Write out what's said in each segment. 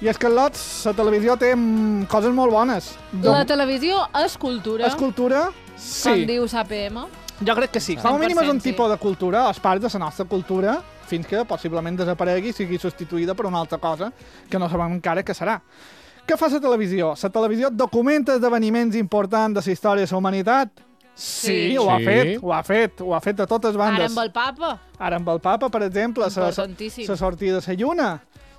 I és que, Lots, la televisió té coses molt bones. La televisió és cultura. És cultura? Sí. Com diu l'APM. Jo crec que sí. Com a mínim és un 100% sí. tipus de cultura, és part de la nostra cultura, fins que possiblement desaparegui i sigui substituïda per una altra cosa que no sabem encara què serà. Què fa la televisió? La televisió documenta esdeveniments importants de la història de la humanitat? Sí, ho ha fet de totes bandes. Ara amb el papa. Ara amb el papa, per exemple, Importantíssim. la sortida de la lluna,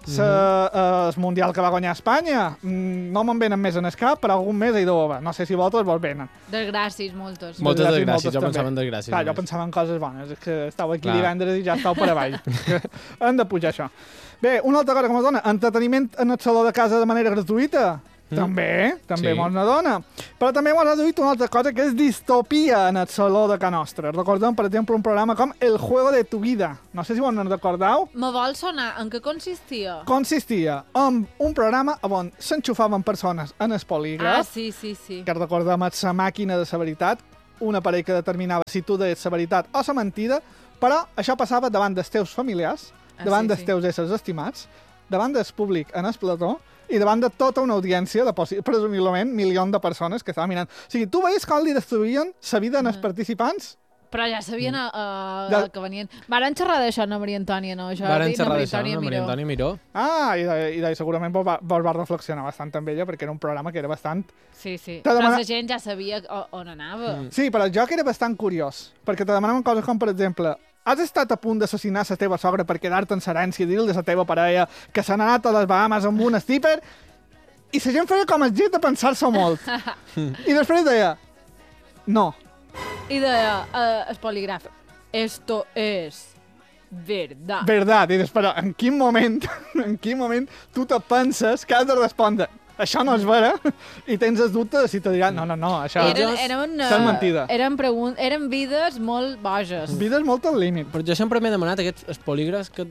el Mundial que va guanyar Espanya. No me'n venen més en el cap, però algun mes hi deu haver. No sé si vosaltres vos venen. Desgràcies, moltes. Moltes Desgràcies, desgràcies, jo també. pensava en desgràcies. Clar, jo només. pensava en coses bones. És que estava aquí Clar. divendres i ja estava per avall. Hem de pujar això. Bé, una altra cosa que mos dona, entreteniment en el saló de casa de manera gratuïta. També Sí. mos ne dona. Però també mos ha duit una altra cosa que és distopia en el saló de casa nostra. Recordem, per exemple, un programa com El juego de tu vida. No sé si vos en recordeu. Me vol sonar en què consistia? Consistia en un programa on s'enxufaven persones en el polígraf, Ah, sí. que recordem és la màquina de la veritat, un aparell que determinava si tu deies la veritat o la mentida, però això passava davant dels teus familiars, davant dels teus éssers estimats, davant del públic en el plató i davant de tota una audiència de presumiblement milions de persones que estaven mirant. O sigui, tu veies com li destruïen la vida als participants? Però ja sabien que venien. Varen xerrar d'això, no, Maria Antònia, no? Varen xerrar d'això, no? Maria Antònia Miró. Ah, i segurament vos va reflexionar bastant amb ella, perquè era un programa que era bastant... Sí. T'ha Però demanat- la gent ja sabia on anava. Sí, però el joc era bastant curiós, perquè te demanaven coses com, per exemple, has estat a punt d'assassinar la teva sogra per quedar-te en herència i dir-li a la teva parella que s'ha anat a les Bahamas amb un stripper, i la gent feia com el gest de pensar-s'ho molt. I després deia, no. I deia, el polígraf, esto es verdad. Verdad. I després, en quin moment tu te penses que has de respondre això no és vera, i tens el dubte de si te diran, no, això és mentida. Eren vides molt boges. Vides molt al límit. Però jo sempre m'he demanat aquests polígrafs que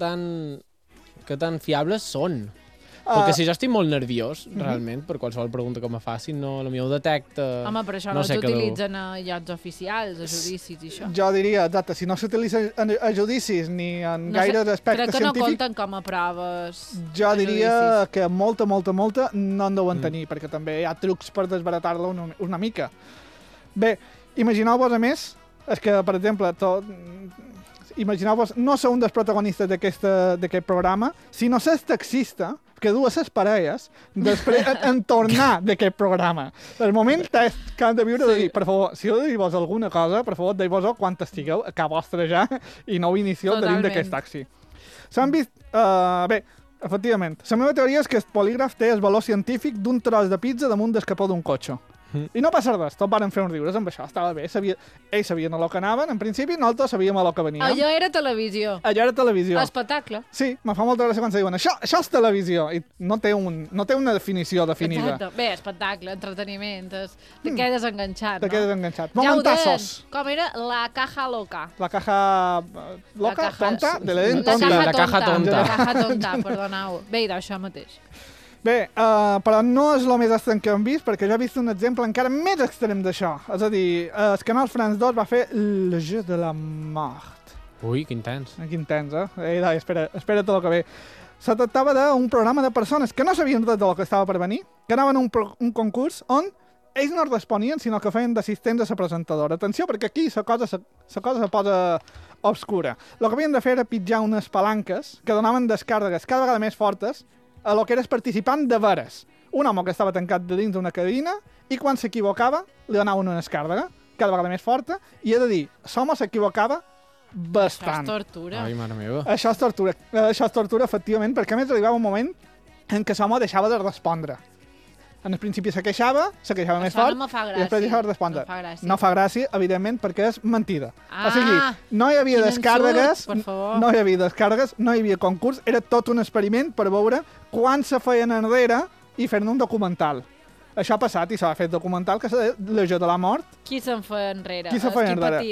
tan fiables són. Perquè si jo estic molt nerviós, realment, per qualsevol pregunta que me faci, no, potser ho detecta... Home, per això no s'utilitzen a llocs oficials, a judicis i això. Jo diria, exacte, si no s'utilitzen a judicis ni en gaires aspectes científics... Crec que no compten com a proves. Jo diria que molta no en deuen tenir, perquè també hi ha trucs per desbaratar-la una mica. Bé, imagineu-vos, a més, és que, per exemple, imagineu-vos, no ser un dels protagonistes d'aquest programa, sinó ser taxista, que dues les parelles, després en tornar d'aquest programa. El moment que han de viure de dir, per favor, si heu de dir-vos alguna cosa, per favor, deia-vos quan estigueu a casa vostra ja i no ho inicieu de dins d'aquest taxi. S'han vist... Bé, efectivament, la meva teoria és que el polígraf té el valor científic d'un tros de pizza damunt del capó d'un cotxe. I no passa res, tots varen fer uns riures amb això, estava bé. Ells sabien a lo que anaven, en principi, nosaltres sabíem a lo que veníem. Allò era televisió. Allò era televisió. Espectacle. Sí, me fa molta gràcia quan se diuen això és televisió, i no té una definició definida. Exacte. Bé, espectacle, entreteniment, te quedes enganxat, Te quedes enganxat. Ja ho Momentazos. deien, com era la caja loca. La caja loca, tonta, de l'Eden La tonta. caja tonta. La La caja tonta, perdoneu. Bé, d'això mateix. Bé, però no és el més estrany que hem vist, perquè jo he vist un exemple encara més extrem d'això. És a dir, el canal France 2 va fer Le Jeu de la Mort. Ui, quin tens. Quin tens, eh? Espera't el que ve. Se tractava d'un programa de persones que no sabien res del que estava per venir, que anaven a un concurs on ells no responien, sinó que feien d'assistents a la presentadora. Atenció, perquè aquí la cosa se posa obscura. El que havien de fer era pitjar unes palanques que donaven descàrregues cada vegada més fortes a lo que era el participant de veres. Un home que estava tancat de dins d'una cabina i quan s'equivocava li donaven una descàrrega cada vegada més forta i he de dir, l'home s'equivocava bastant. Això és tortura. Ai, mare meva. Això és tortura, efectivament, perquè a més arribava un moment en què l'home deixava de respondre. En el principi se queixava més fort, no fa gràcia. i després deixava de respondre. No fa gràcia. No fa gràcia, evidentment, perquè és mentida. Ah, o sigui, no hi havia quin descàrregues, ensurt, per favor. no hi havia descàrregues, no hi havia concurs, era tot un experiment per veure quan se feien enrere i fer-ne un documental. Això ha passat i s'ha fet documental que és Le Jeu de la Mort. Qui se'n feia enrere? Qui se feia enrere?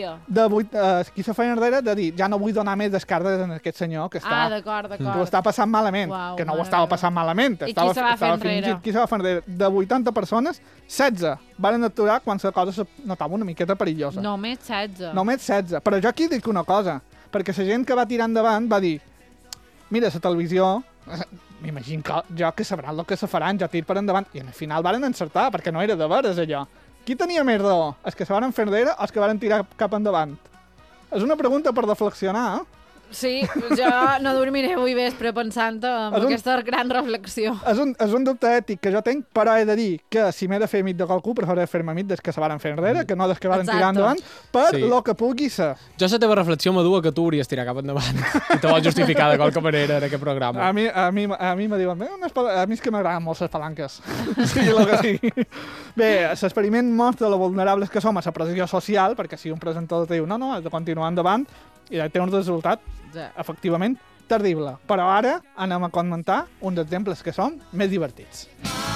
Qui se feia enrere de dir, ja no vull donar més descàrregues a aquest senyor que està... Ah, d'acord. Que ho està passant malament, Uau, que no ho mare estava meva. passant malament. I qui se va fer enrere? Qui se va fer enrere? De 80 persones, 16 van aturar quan la cosa se notava una miqueta perillosa. Només 16. Només 16. Però jo aquí dic una cosa, perquè la gent que va tirar endavant va dir, mira, la televisió m'imagino que jo que sabran el que se faran, jo tir per endavant. I al final varen encertar, perquè no era de veres allò. Qui tenia més raó? Els que se varen fer enrere o els que varen tirar cap endavant? És una pregunta per reflexionar, Sí, jo no dormiré avui vespre pensant en aquesta gran reflexió. És un dubte ètic que jo tinc, però he de dir que si m'he de fer amic de qualcú, preferiré fer-me amic des que se varen fer enrere, que no des que varen tirar endavant, per lo que pugui ser. Jo la teva reflexió m'adua que tu hauries tirar cap endavant i te vols justificar de qualque manera en aquest programa. A mi me diuen, a mi és que m'agraden molt les palanques. Sigui el que sigui. Bé, l'experiment mostra lo vulnerables que som a la pressió social, perquè si un presentador te diu no, has de continuar endavant, i té un resultat efectivament terrible. Però ara anem a comentar uns exemples que són més divertits.